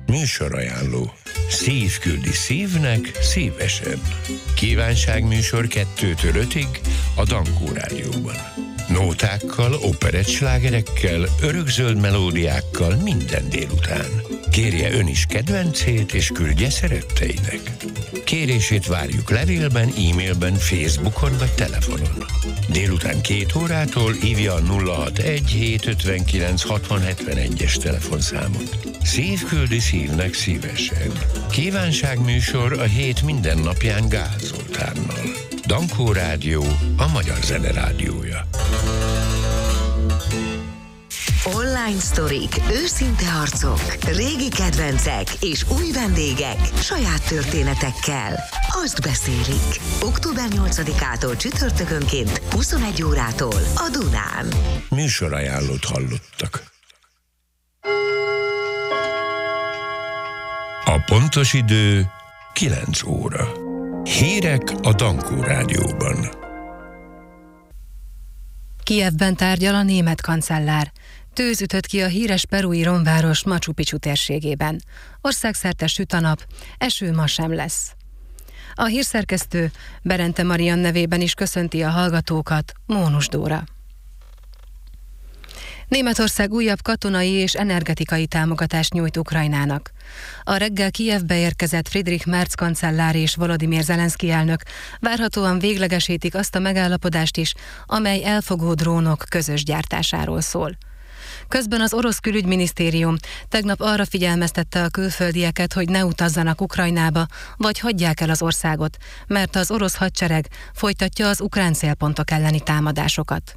Műsorajánló. Szív küldi szívnek szívesen. Kívánságműsor 2-től 5-ig a Dankó Rádióban. Nótákkal, operettslágerekkel, örökzöld melódiákkal minden délután. Kérje ön is kedvencét, és küldje szeretteinek. Kérését várjuk levélben, e-mailben, Facebookon vagy telefonon. Délután 2 órától hívja a 061 759 6071-es telefonszámot. Szív küldi szívnek szívesen. Kívánságműsor a hét minden napján Gál Zoltánnal. Dankó Rádió, a magyar zene rádiója. Online sztorik, őszinte arcok, régi kedvencek és új vendégek saját történetekkel. Azt beszélik. Október 8-ától csütörtökönként 21 órától a Dunán. Műsorajánlót hallottak. A pontos idő 9 óra. Hírek a Dankó Rádióban. Kijevben tárgyal a német kancellár. Tőz ütött ki a híres perui romváros Machu Picchu térségében. Országszerte süt a nap, eső ma sem lesz. A hírszerkesztő Berente Marian nevében is köszönti a hallgatókat, Mónus Dóra. Németország újabb katonai és energetikai támogatást nyújt Ukrajnának. A reggel Kijevbe érkezett Friedrich Merz kancellár és Volodymyr Zelenszky elnök várhatóan véglegesítik azt a megállapodást is, amely elfogó drónok közös gyártásáról szól. Közben az orosz külügyminisztérium tegnap arra figyelmeztette a külföldieket, hogy ne utazzanak Ukrajnába, vagy hagyják el az országot, mert az orosz hadsereg folytatja az ukrán célpontok elleni támadásokat.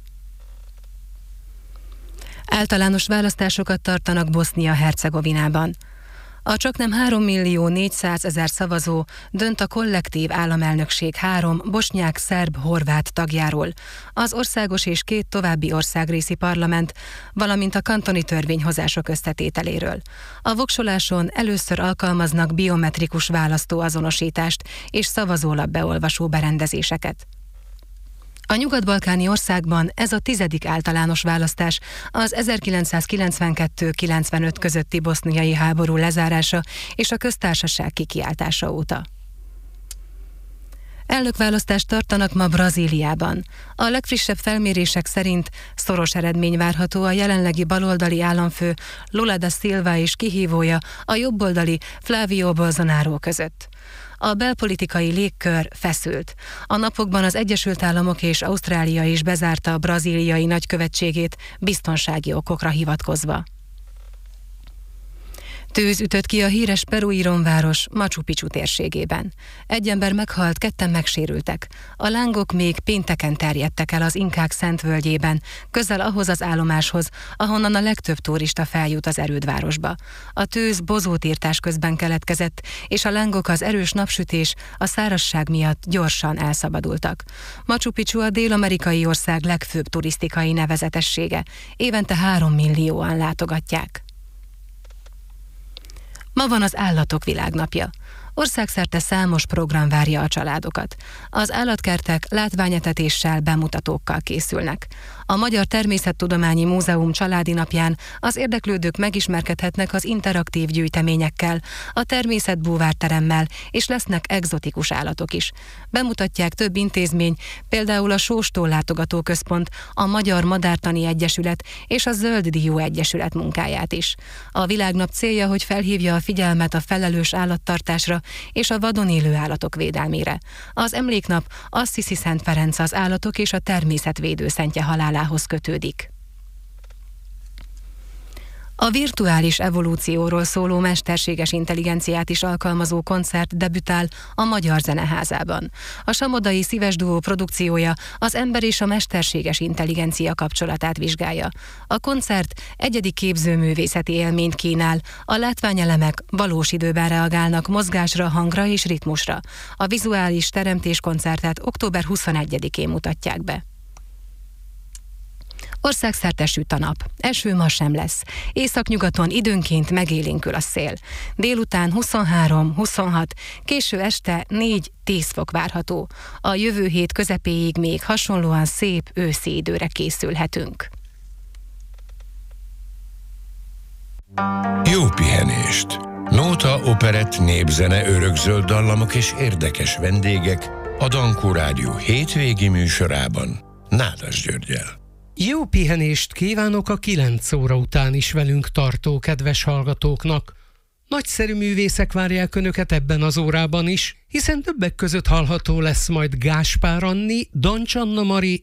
Általános választásokat tartanak Bosznia-Hercegovinában. A csaknem 3.400.000 szavazó dönt a kollektív államelnökség 3 bosnyák-szerb-horvát tagjáról, az országos és 2 további országrészi parlament, valamint a kantoni törvényhozások összetételéről. A voksoláson először alkalmaznak biometrikus választóazonosítást és szavazólap beolvasó berendezéseket. A nyugat-balkáni országban ez a 10. általános választás az 1992-95 közötti boszniai háború lezárása és a köztársaság kikiáltása óta. Elnökválasztást tartanak ma Brazíliában. A legfrissebb felmérések szerint szoros eredmény várható a jelenlegi baloldali államfő Lula da Silva és kihívója a jobboldali Flávio Bolsonaro között. A belpolitikai légkör feszült. A napokban az Egyesült Államok és Ausztrália is bezárta a brazíliai nagykövetségét biztonsági okokra hivatkozva. Tőz ütött ki a híres perui romváros Machu Picchu térségében. 1 ember meghalt, 2 megsérültek. A lángok még pénteken terjedtek el az inkák Szentvölgyében, közel ahhoz az állomáshoz, ahonnan a legtöbb turista feljut az erődvárosba. A tőz bozótírtás közben keletkezett, és a lángok az erős napsütés, a szárazság miatt gyorsan elszabadultak. Machu Picchu a dél-amerikai ország legfőbb turisztikai nevezetessége. Évente 3 millióan látogatják. Ma van az Állatok Világnapja. Országszerte számos program várja a családokat. Az állatkertek látványetetéssel, bemutatókkal készülnek. A Magyar Természettudományi Múzeum családi napján az érdeklődők megismerkedhetnek az interaktív gyűjteményekkel, a természetbúvárteremmel, és lesznek egzotikus állatok is. Bemutatják több intézmény, például a Sóstó Látogatóközpont, a Magyar Madártani Egyesület és a Zöld Dió Egyesület munkáját is. A világnap célja, hogy felhívja a figyelmet a felelős állattartásra és a vadon élő állatok védelmére. Az emléknap Assisi Szent Ferenc az állatok és a természet védőszentje halálához kötődik. A virtuális evolúcióról szóló mesterséges intelligenciát is alkalmazó koncert debütál a Magyar Zeneházában. A Samodai Szíves Duó produkciója az ember és a mesterséges intelligencia kapcsolatát vizsgálja. A koncert egyedi képzőművészeti élményt kínál, a látványelemek valós időben reagálnak mozgásra, hangra és ritmusra. A vizuális teremtés koncertet október 21-én mutatják be. Országszerte süt a nap. Eső ma sem lesz. Északnyugaton időnként megélénkül a szél. Délután 23-26, késő este 4-10 fok várható. A jövő hét közepéig még hasonlóan szép őszi időre készülhetünk. Jó pihenést! Nóta, operett, népzene, örökzöld dallamok és érdekes vendégek a Dankó Rádió hétvégi műsorában Nádas Györggyel. Jó pihenést kívánok a 9 óra után is velünk tartó kedves hallgatóknak. Nagyszerű művészek várják Önöket ebben az órában is, hiszen többek között hallható lesz majd Gáspár Anni, Dancs Anna Mari,